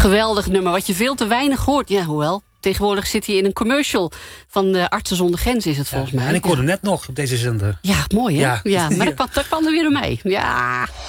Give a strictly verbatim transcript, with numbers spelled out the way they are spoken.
Geweldig nummer, wat je veel te weinig hoort. Ja, hoewel. Tegenwoordig zit hij in een commercial van de Artsen zonder Grenzen, is het volgens ja, mij. En ik hoorde ja. net nog op deze zender. Ja, mooi hè? Ja. Ja. ja maar dat kwam, dat kwam er weer door mij. Ja.